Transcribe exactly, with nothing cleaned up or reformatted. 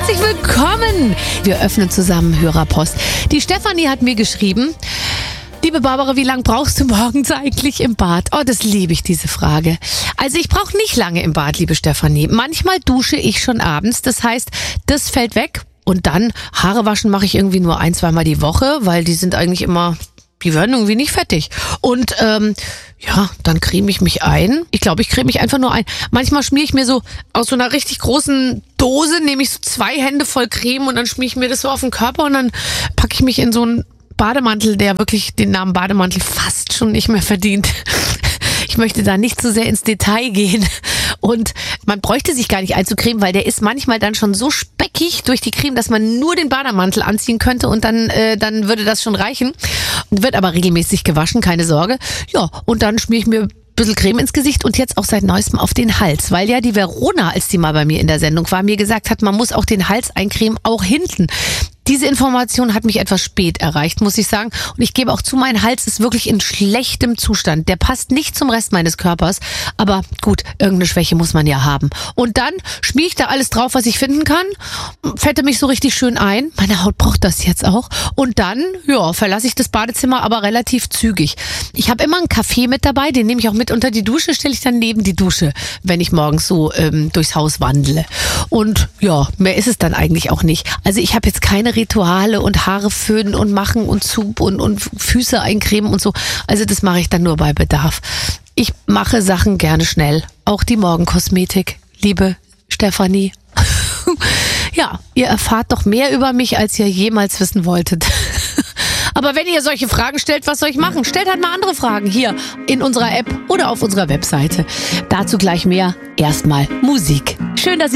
Herzlich willkommen. Wir öffnen zusammen Hörerpost. Die Stefanie hat mir geschrieben: Liebe Barbara, wie lange brauchst du morgens eigentlich im Bad? Oh, das liebe ich, diese Frage. Also ich brauche nicht lange im Bad, liebe Stefanie. Manchmal dusche ich schon abends. Das heißt, das fällt weg. Und dann Haare waschen mache ich irgendwie nur ein, zweimal die Woche, weil die sind eigentlich immer, die werden irgendwie nicht fettig. Und ähm, ja, dann creme ich mich ein. Ich glaube, ich creme mich einfach nur ein. Manchmal schmiere ich mir so aus so einer richtig großen Dose, nehme ich so zwei Hände voll Creme und dann schmiere ich mir das so auf den Körper und dann packe ich mich in so einen Bademantel, der wirklich den Namen Bademantel fast schon nicht mehr verdient. Ich möchte da nicht zu sehr ins Detail gehen. Und man bräuchte sich gar nicht einzucremen, weil der ist manchmal dann schon so speckig durch die Creme, dass man nur den Bademantel anziehen könnte und dann, äh, dann würde das schon reichen. Wird aber regelmäßig gewaschen, keine Sorge. Ja, und dann schmiere ich mir ein bisschen Creme ins Gesicht und jetzt auch seit neuestem auf den Hals, weil ja die Verona, als die mal bei mir in der Sendung war, mir gesagt hat, man muss auch den Hals eincremen, auch hinten. Diese Information hat mich etwas spät erreicht, muss ich sagen. Und ich gebe auch zu, mein Hals ist wirklich in schlechtem Zustand. Der passt nicht zum Rest meines Körpers. Aber gut, irgendeine Schwäche muss man ja haben. Und dann schmiere ich da alles drauf, was ich finden kann. Fette mich so richtig schön ein. Meine Haut braucht das jetzt auch. Und dann, ja, verlasse ich das Badezimmer aber relativ zügig. Ich habe immer einen Kaffee mit dabei. Den nehme ich auch mit unter die Dusche, stelle ich dann neben die Dusche, wenn ich morgens so ähm, durchs Haus wandle. Und ja, mehr ist es dann eigentlich auch nicht. Also ich habe jetzt keine Rituale und Haare föhnen und machen und zu und, und Füße eincremen und so. Also das mache ich dann nur bei Bedarf. Ich mache Sachen gerne schnell. Auch die Morgenkosmetik, liebe Stefanie. Ja, ihr erfahrt doch mehr über mich, als ihr jemals wissen wolltet. Aber wenn ihr solche Fragen stellt, was soll ich machen? Stellt halt mal andere Fragen hier in unserer App oder auf unserer Webseite. Dazu gleich mehr. Erstmal Musik. Schön, dass ihr